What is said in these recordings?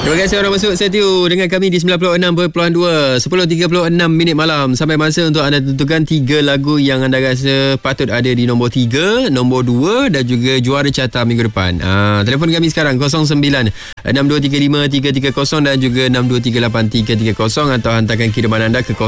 Terima kasih orang masuk setiu dengan kami di 96.2 10.36 minit malam. Sampai masa untuk anda tentukan 3 lagu yang anda rasa patut ada di nombor 3, nombor 2 dan juga juara carta minggu depan. Telefon kami sekarang 0962353330 dan juga 62383330 atau hantarkan kiriman anda ke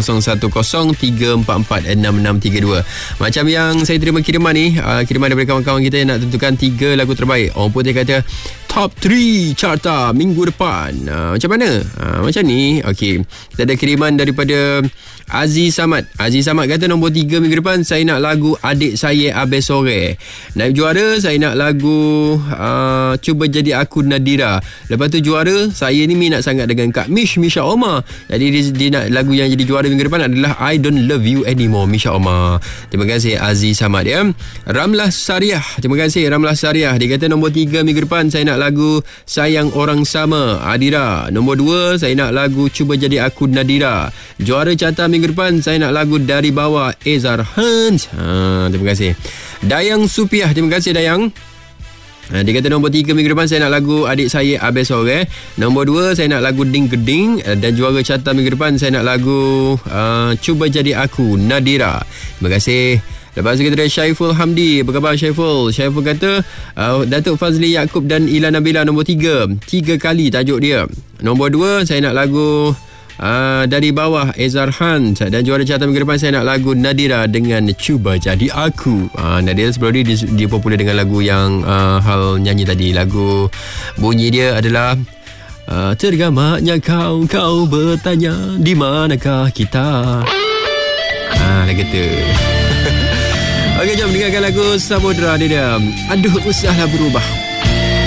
0103446632. Macam yang saya terima kiriman ni, kiriman daripada kawan-kawan kita yang nak tentukan 3 lagu terbaik. Orang putih kata top 3 carta minggu depan. Macam mana? Macam ni. Okey. Kita ada kiriman daripada Aziz Samad. Aziz Samad kata nombor 3 minggu depan saya nak lagu Adik Saya Abis Sore. Naib juara saya nak lagu Cuba Jadi Aku Nadira. Lepas tu juara saya ni minat sangat dengan Kak Misha Omar. Jadi dia nak lagu yang jadi juara minggu depan adalah I Don't Love You Anymore, Misha Omar. Terima kasih Aziz Samad ya. Ramlah Sariah. Terima kasih Ramlah Sariah. Dia kata nombor 3 minggu depan saya nak lagu Sayang Orang Sama Adira. Nombor 2 saya nak lagu Cuba Jadi Aku Nadira. Juara carta minggu depan saya nak lagu Dari Bawah Ezar Hans. Terima kasih Dayang Supiah. Terima kasih Dayang. Dia kata nombor 3 minggu depan saya nak lagu Adik Saya Abis Sore. Nombor 2 saya nak lagu Ding Geding. Dan juara carta minggu depan saya nak lagu Cuba Jadi Aku Nadira. Terima kasih. Lepas tu kita ada Syaiful Hamdi. Apa khabar Syaiful? Syaiful kata Datuk Fazli Yaakob dan Ila Nabila nombor 3 kali tajuk dia. Nombor 2 saya nak lagu Dari Bawah Ezar Han. Dan juara carta minggu depan saya nak lagu Nadira dengan Cuba Jadi Aku. Nadira sebelum ni dia popular dengan lagu yang Hal nyanyi tadi. Lagu bunyi dia adalah tergamaknya kau bertanya di manakah kita. Lagu tu. Okey, jom dengarkan lagu Samudra dia. Aduh, usahlah berubah.